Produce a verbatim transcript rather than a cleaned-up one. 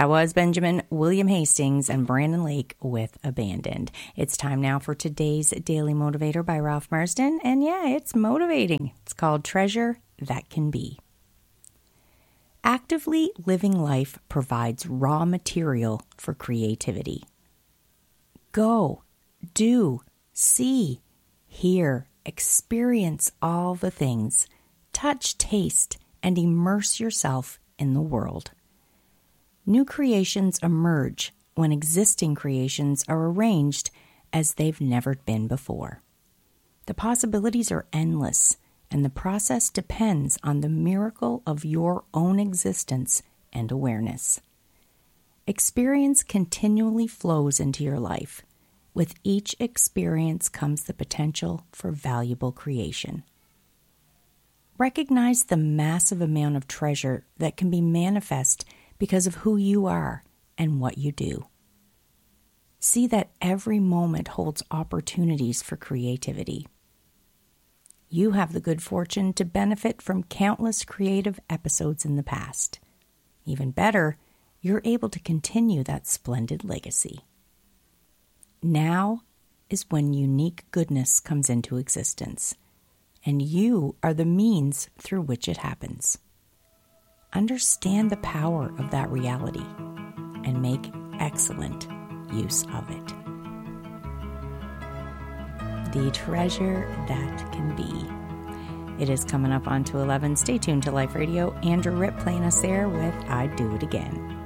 That was Benjamin William Hastings and Brandon Lake with Abandoned. It's time now for today's Daily Motivator by Ralph Marston. And yeah, it's motivating. It's called Treasure That Can Be. Actively living life provides raw material for creativity. Go, do, see, hear, experience all the things. Touch, taste, and immerse yourself in the world. New creations emerge when existing creations are arranged as they've never been before. The possibilities are endless, and the process depends on the miracle of your own existence and awareness. Experience continually flows into your life. With each experience comes the potential for valuable creation. Recognize the massive amount of treasure that can be manifest because of who you are and what you do. See that every moment holds opportunities for creativity. You have the good fortune to benefit from countless creative episodes in the past. Even better, you're able to continue that splendid legacy. Now is when unique goodness comes into existence, and you are the means through which it happens. Understand the power of that reality and make excellent use of it. The treasure that can be. It is coming up on to eleven. Stay tuned to Life Radio. Andrew Ripp playing us there with I'd Do It Again.